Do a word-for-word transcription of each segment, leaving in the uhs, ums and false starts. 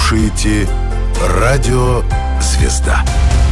слушаете Радио Звезда.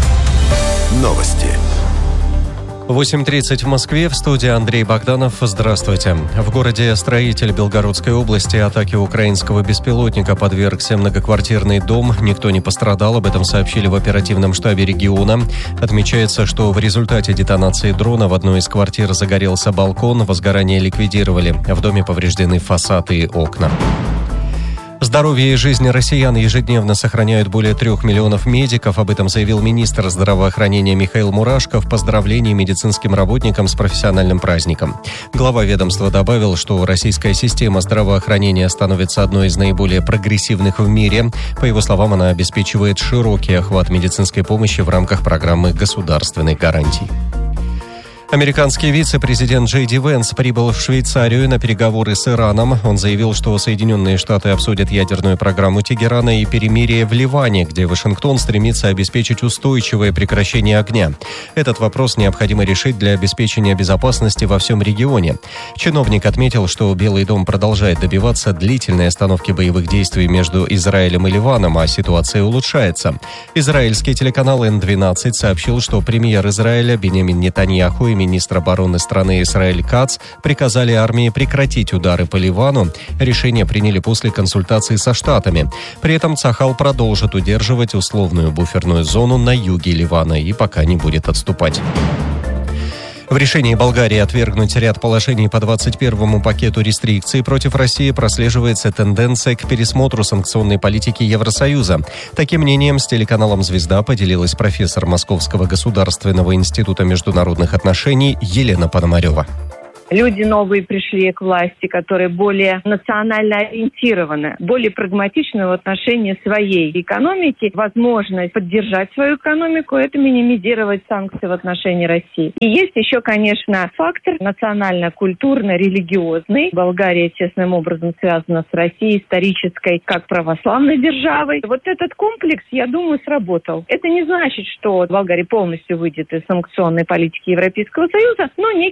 Новости. восемь тридцать в Москве, в студии Андрей Богданов. Здравствуйте. В городе Строитель Белгородской области атаке украинского беспилотника подвергся многоквартирный дом. Никто не пострадал, об этом сообщили в оперативном штабе региона. Отмечается, что в результате детонации дрона в одной из квартир загорелся балкон, возгорание ликвидировали. В доме повреждены фасад и окна. Здоровье и жизнь россиян ежедневно сохраняют более трех миллионов медиков. Об этом заявил министр здравоохранения Михаил Мурашко в поздравлении медицинским работникам с профессиональным праздником. Глава ведомства добавил, что российская система здравоохранения становится одной из наиболее прогрессивных в мире. По его словам, она обеспечивает широкий охват медицинской помощи в рамках программы государственных гарантий. Американский вице-президент Джей Ди Венс прибыл в Швейцарию на переговоры с Ираном. Он заявил, что Соединенные Штаты обсудят ядерную программу Тегерана и перемирие в Ливане, где Вашингтон стремится обеспечить устойчивое прекращение огня. Этот вопрос необходимо решить для обеспечения безопасности во всем регионе. Чиновник отметил, что Белый дом продолжает добиваться длительной остановки боевых действий между Израилем и Ливаном, а ситуация улучшается. Израильский телеканал Эн двенадцать сообщил, что премьер Израиля Биньямин Нетаньяху и министр обороны страны Исраэль Кац приказали армии прекратить удары по Ливану. Решение приняли после консультации со Штатами. При этом Цахал продолжит удерживать условную буферную зону на юге Ливана и пока не будет отступать. В решении Болгарии отвергнуть ряд положений по двадцать первому пакету рестрикций против России прослеживается тенденция к пересмотру санкционной политики Евросоюза. Таким мнением с телеканалом «Звезда» поделилась профессор Московского государственного института международных отношений Елена Пономарева. Люди новые пришли к власти, которые более национально ориентированы, более прагматичны в отношении своей экономики. Возможность поддержать свою экономику – это минимизировать санкции в отношении России. И есть еще, конечно, фактор национально-культурно-религиозный. Болгария тесным образом связана с Россией исторической, как православной державой. Вот этот комплекс, я думаю, сработал. Это не значит, что Болгария полностью выйдет из санкционной политики Европейского Союза, но некий